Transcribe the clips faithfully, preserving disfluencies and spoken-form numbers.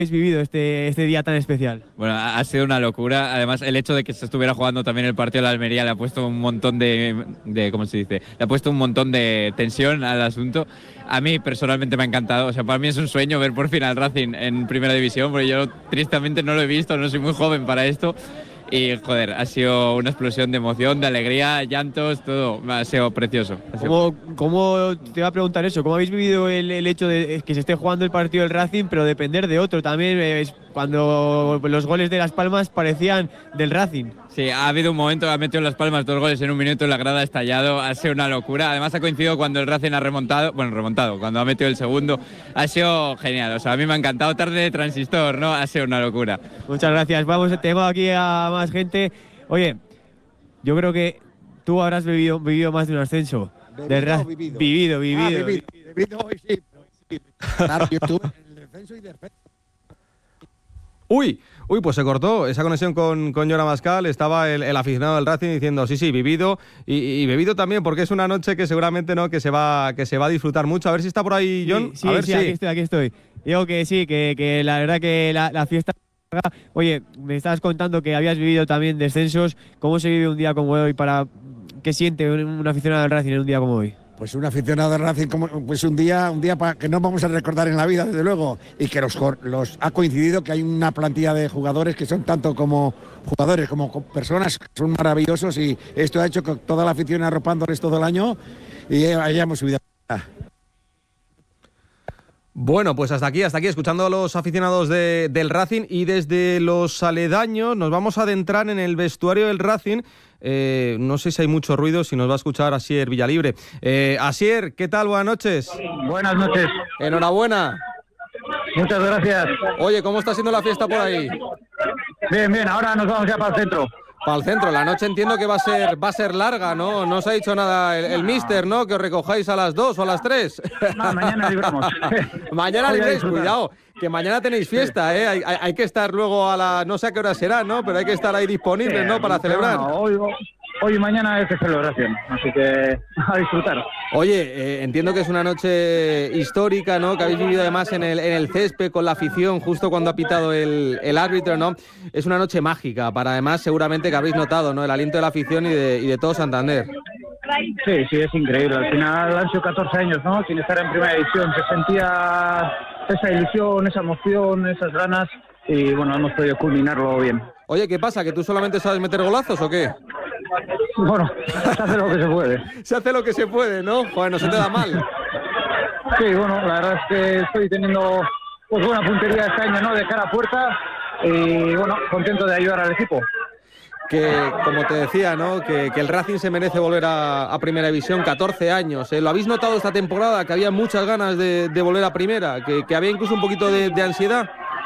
habéis vivido este, este día tan especial? Bueno, ha ha sido una locura. Además, el hecho de que se estuviera jugando también el partido de la Almería le ha puesto un montón de, de, ¿cómo se dice? Le ha puesto un montón de tensión al asunto. A mí personalmente me ha encantado. O sea, para mí es un sueño ver por fin al Racing en Primera División, porque yo tristemente no lo he visto, no soy muy joven para esto. Y, joder, ha sido una explosión de emoción, de alegría, llantos, todo. Ha sido precioso. Ha sido... ¿Cómo, ¿Cómo te iba a preguntar eso? ¿Cómo habéis vivido el, el hecho de que se esté jugando el partido del Racing, pero depender de otro? También es cuando los goles de Las Palmas parecían del Racing. Sí, ha habido un momento que ha metido en Las Palmas dos goles en un minuto, la grada ha estallado, ha sido una locura. Además ha coincidido cuando el Racing ha remontado, bueno, remontado, cuando ha metido el segundo. Ha sido genial, o sea, a mí me ha encantado. Tarde de transistor, ¿no? Ha sido una locura. Muchas gracias. Vamos, tengo aquí a más gente. Oye, yo creo que tú habrás vivido, vivido más de un ascenso. ¿Bebido Del Ra- o vivido? Vivido, vivido. Ah, vivido. Vivido hoy sí, sí. Claro, yo estuve en el descenso y defensa. Uy, uy, pues se cortó esa conexión con, con Joan Abascal. Estaba el, el aficionado del Racing diciendo sí, sí, vivido y, y bebido también, porque es una noche que seguramente no, que se va, que se va a disfrutar mucho. A ver si está por ahí, John. Sí, sí, a ver sí, si. aquí estoy, aquí estoy. Digo que sí, que, que la verdad que la, la fiesta... Oye, me estabas contando que habías vivido también descensos. ¿Cómo se vive un día como hoy? Para ¿Qué siente un, un aficionado del Racing en un día como hoy? Pues un aficionado de Racing, como, pues un día, un día pa, que no vamos a recordar en la vida, desde luego, y que los, los ha coincidido que hay una plantilla de jugadores que son tanto como jugadores como personas que son maravillosos, y esto ha hecho que toda la afición arropándoles todo el año y hayamos subido. Bueno, pues hasta aquí, hasta aquí, escuchando a los aficionados de, del Racing, y desde los aledaños nos vamos a adentrar en el vestuario del Racing. Eh, no sé si hay mucho ruido, si nos va a escuchar Asier Villalibre. Eh, Asier, ¿qué tal? Buenas noches. Buenas noches. Enhorabuena. Muchas gracias. Oye, ¿cómo está siendo la fiesta por ahí? Bien, bien, ahora nos vamos ya para el centro. Para el centro, la noche entiendo que va a ser va a ser larga, ¿no? No os ha dicho nada el, el míster, ¿no? Que os recojáis a las dos o a las tres. No, mañana libramos. Mañana Voy a libréis, disfrutar. cuidado, que mañana tenéis fiesta, ¿eh? Hay, hay, hay que estar luego a la... No sé a qué hora será, ¿no? Pero hay que estar ahí disponibles, ¿no? Para Pero celebrar. bueno, hoy, hoy y mañana es de celebración, así que a disfrutar. Oye, eh, entiendo que es una noche histórica, ¿no? Que habéis vivido además en el, en el césped con la afición justo cuando ha pitado el, el árbitro, ¿no? Es una noche mágica para además seguramente que habréis notado, ¿no? El aliento de la afición y de, y de todo Santander. Sí, sí, es increíble. Al final han sido catorce años, ¿no? Sin estar en primera división. Se sentía esa ilusión, esa emoción, esas ganas, y bueno, hemos podido culminarlo bien. Oye, ¿qué pasa? ¿Que tú solamente sabes meter golazos o qué? Bueno, se hace lo que se puede. Se hace lo que se puede, ¿no? Joder, no se te da mal. Sí, bueno, la verdad es que estoy teniendo pues buena puntería este año, ¿no? De cara a puerta, y bueno, contento de ayudar al equipo. Que, como te decía, ¿no? Que, que el Racing se merece volver a, a Primera División, catorce años. ¿eh? ¿Lo habéis notado esta temporada? Que había muchas ganas de, de volver a Primera, que, que había incluso un poquito de, de ansiedad.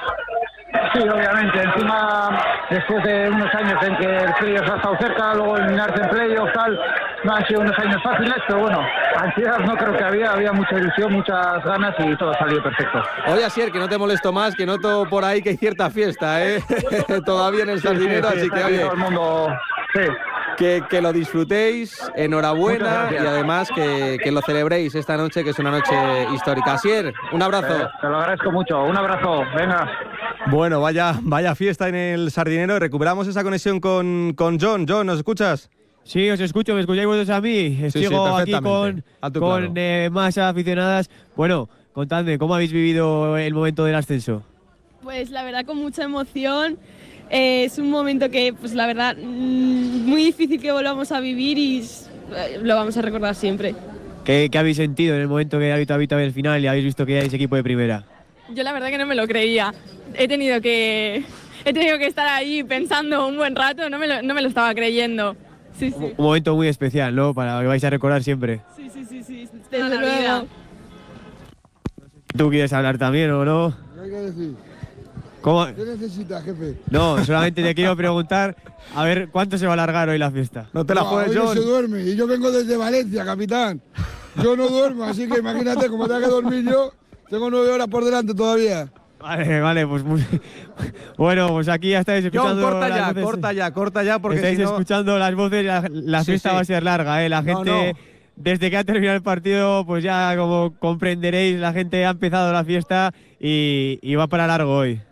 Sí, obviamente. Encima, después de unos años en que el playoff ha estado cerca, luego eliminarse en playoff, tal, no han sido unos años fáciles, pero bueno, ansiedad no creo que había, había mucha ilusión, muchas ganas, y todo ha salido perfecto. Oye, Asier, que no te molesto más, que noto por ahí que hay cierta fiesta, ¿eh? Todavía en el Sardinero, sí, sí, así que está aquí oye, todo el mundo, sí. que, que lo disfrutéis, enhorabuena, Muchas y gracias. además que, que lo celebréis esta noche, que es una noche histórica. Asier, un abrazo. Eh, te lo agradezco mucho. Un abrazo. Venga. Bueno, vaya, vaya fiesta en el Sardinero. Recuperamos esa conexión con, con John. John, ¿nos escuchas? Sí, os escucho, me escucháis vosotros a mí. Sí, Sigo sí, aquí con, perfectamente. Alto y con claro. eh, más aficionadas. Bueno, contadme, ¿cómo habéis vivido el momento del ascenso? Pues la verdad con mucha emoción. Eh, es un momento que, pues la verdad, mmm, muy difícil que volvamos a vivir, y eh, lo vamos a recordar siempre. ¿Qué, qué habéis sentido en el momento que habéis habéis el final y habéis visto que ya es equipo de primera? Yo la verdad que no me lo creía. He tenido que, he tenido que estar ahí pensando un buen rato, no me lo, no me lo estaba creyendo. Sí, sí. Un momento muy especial, ¿no? Para que vais a recordar siempre. Sí, sí, sí, sí. Desde luego. ¿Tú quieres hablar también o no? ¿Qué hay que decir? ¿Cómo? ¿Qué necesitas, jefe? No, solamente te quiero preguntar, a ver, ¿cuánto se va a alargar hoy la fiesta? No te la No, juegues, hoy no John. se duerme, y yo vengo desde Valencia, capitán. Yo no duermo, así que imagínate, como tengo que dormir yo, tengo nueve horas por delante todavía. Vale, vale, pues muy... Bueno, pues aquí ya estáis escuchando... John, corta las ya, voces. corta ya, corta ya, porque Estáis si no... escuchando las voces, la, la Sí, fiesta sí. va a ser larga, ¿eh? La No, gente, no. desde que ha terminado el partido, pues ya como comprenderéis, la gente ha empezado la fiesta y, y va para largo hoy.